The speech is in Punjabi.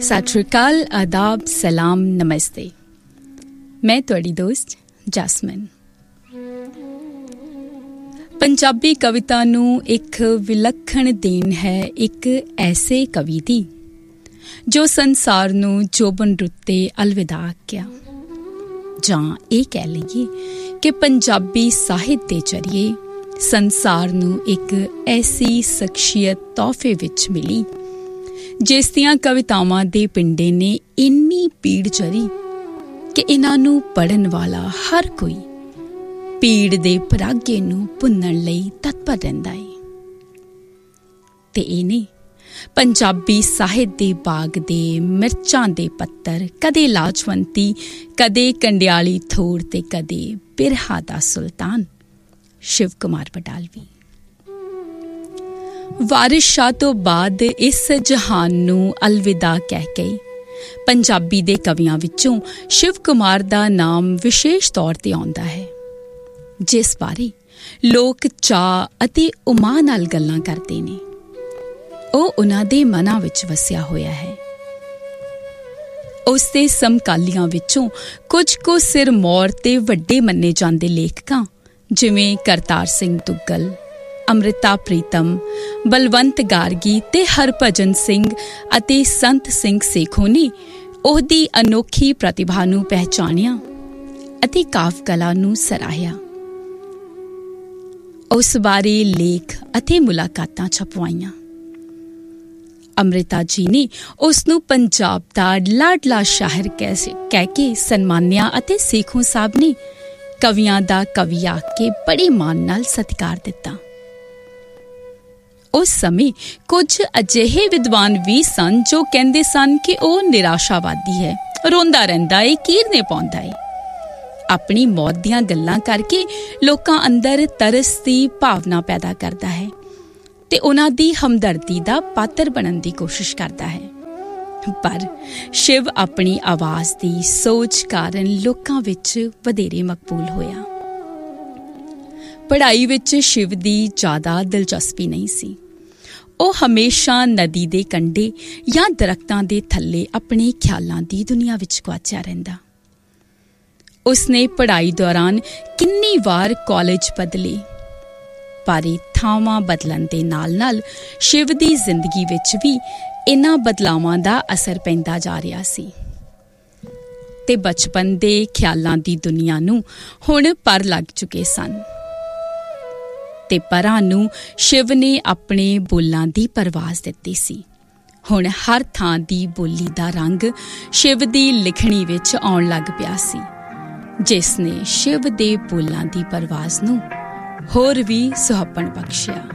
सत श्री अकाल, आदाब, सलाम, नमस्ते। मैं तुहाडी दोस्त जैस्मिन। पंजाबी कविता नूं एक विलक्षण देन है एक ऐसे कवि दी जो संसार नूं जोबन रुत्ते अलविदा आख्या, जां ये कह लईए कि पंजाबी साहित्य दे जरिए संसार नूं एक ऐसी शख्सियत तोहफे विच मिली जिस दियां कवितावां दे पिंडे ने इन्नी पीड़ चरी कि इन्हां नूं पढ़न वाला हर कोई पीड़ दे परागे नूं भुन्नण लई तत्पर रहिंदा है। ते इहने पंजाबी साहित्य दे बाग दे मिर्चां दे पत्तर, कदे लाजवंती, कदे कंडियाली थोड़ ते कदे बिरहा दा सुल्तान शिव कुमार बटालवी। वारिस शाह तो बाद इस जहान नूं अलविदा कह के पंजाबी दे कवियां विचों शिव कुमार दा नाम विशेष तौर ते आउंदा है, जिस बारे लोक चाह अते उमां नाल गल्लां करदे ने। ਉਹ ਉਨ੍ਹਾਂ ਦੇ ਮਨਾਂ ਵਿੱਚ ਵਸਿਆ ਹੋਇਆ ਹੈ। ਉਸ ਦੇ ਸਮਕਾਲੀਆਂ ਵਿੱਚੋਂ ਕੁਝ ਕੁ ਸਿਰ ਮੌਰ ਤੇ ਵੱਡੇ ਮੰਨੇ ਜਾਂਦੇ ਲੇਖਕਾਂ ਜਿਵੇਂ ਕਰਤਾਰ ਸਿੰਘ ਦੁੱਗਲ, ਅੰਮ੍ਰਿਤਾ ਪ੍ਰੀਤਮ, ਬਲਵੰਤ ਗਾਰਗੀ ਤੇ ਹਰਭਜਨ ਸਿੰਘ ਅਤੇ ਸੰਤ ਸਿੰਘ ਸੇਖੋਂ ਨੇ ਉਹਦੀ ਅਨੋਖੀ ਪ੍ਰਤਿਭਾ ਨੂੰ ਪਹਿਚਾਣਿਆ ਅਤੇ ਕਾਵਿ ਕਲਾ ਨੂੰ ਸਰਾਹਿਆ। ਉਸ ਬਾਰੇ ਲੇਖ ਅਤੇ ਮੁਲਾਕਾਤਾਂ ਛਪਵਾਈਆਂ। ਅੰਮ੍ਰਿਤਾ ਜੀ ਨੇ ਉਸ ਨੂੰ ਪੰਜਾਬ ਦਾ ਲਾਡਲਾ ਸ਼ਾਇਰ ਕਹਿ ਕੇ ਸਨਮਾਨਿਆ ਅਤੇ ਸੇਖੋਂ ਸਾਹਿਬ ਨੇ ਕਵੀਆਂ ਦਾ ਕਵੀ ਆਖ ਕੇ ਬੜੇ ਮਾਣ ਨਾਲ ਸਤਿਕਾਰ ਦਿੱਤਾ। ਉਸ ਸਮੇਂ ਕੁਝ ਅਜਿਹੇ ਵਿਦਵਾਨ ਵੀ ਸਨ ਜੋ ਕਹਿੰਦੇ ਸਨ ਕਿ ਉਹ ਨਿਰਾਸ਼ਾਵਾਦੀ ਹੈ, ਰੋਂਦਾ ਰਹਿੰਦਾ ਏ, ਕੀਰਨੇ ਪਾਉਂਦਾ ਏ। ਆਪਣੀ ਮੌਤ ਦੀਆਂ ਗੱਲਾਂ ਕਰਕੇ ਲੋਕਾਂ ਅੰਦਰ ਤਰਸ ਦੀ ਭਾਵਨਾ ਪੈਦਾ ਕਰਦਾ ਹੈ ਤੇ ਉਹਨਾਂ ਦੀ ਹਮਦਰਦੀ ਦਾ ਪਾਤਰ ਬਣਨ ਦੀ ਕੋਸ਼ਿਸ਼ ਕਰਦਾ ਹੈ। ਪਰ ਸ਼ਿਵ ਆਪਣੀ ਆਵਾਜ਼ ਦੀ ਸੋਚ ਕਾਰਨ ਲੋਕਾਂ ਵਿੱਚ ਵਧੇਰੇ ਮਕਬੂਲ ਹੋਇਆ। ਪੜ੍ਹਾਈ ਵਿੱਚ ਸ਼ਿਵ ਦੀ ਜ਼ਿਆਦਾ ਦਿਲਚਸਪੀ ਨਹੀਂ ਸੀ। ਉਹ ਹਮੇਸ਼ਾ ਨਦੀ ਦੇ ਕੰਢੇ ਜਾਂ ਦਰਖਤਾਂ ਦੇ ਥੱਲੇ ਆਪਣੇ ਖਿਆਲਾਂ ਦੀ ਦੁਨੀਆ ਵਿੱਚ ਗੁਆਚਿਆ ਰਹਿੰਦਾ। ਉਸਨੇ ਪੜ੍ਹਾਈ ਦੌਰਾਨ ਕਿੰਨੀ ਵਾਰ ਕਾਲਜ ਬਦਲੇ, ਪਰ ਥਾਵਾਂ ਬਦਲਣ ਦੇ ਨਾਲ ਸ਼ਿਵ ਦੀ ਜ਼ਿੰਦਗੀ ਵਿੱਚ ਵੀ ਇਹਨਾਂ ਬਦਲਾਵਾਂ ਦਾ ਅਸਰ ਪੈਂਦਾ ਜਾ ਰਿਹਾ ਸੀ ਤੇ ਬਚਪਨ ਦੇ ਖਿਆਲਾਂ ਦੀ ਦੁਨੀਆ ਨੂੰ ਹੁਣ ਪਰ ਲੱਗ ਚੁੱਕੇ ਸਨ ਤੇ ਪਰਾਂ ਨੂੰ ਸ਼ਿਵ ਨੇ ਆਪਣੇ ਬੋਲਾਂ ਦੀ ਪਰਵਾਜ਼ ਦਿੱਤੀ ਸੀ। ਹੁਣ ਹਰ ਥਾਂ ਦੀ ਬੋਲੀ ਦਾ ਰੰਗ ਸ਼ਿਵ ਦੀ ਲਿਖਣੀ ਵਿੱਚ ਆਉਣ ਲੱਗ ਪਿਆ ਸੀ, ਜਿਸ ਨੇ ਸ਼ਿਵ ਦੇ ਬੋਲਾਂ ਦੀ ਪਰਵਾਜ਼ ਨੂੰ ਹੋਰ ਵੀ ਸੁਹੱਪਣ ਬਖਸ਼ਿਆ।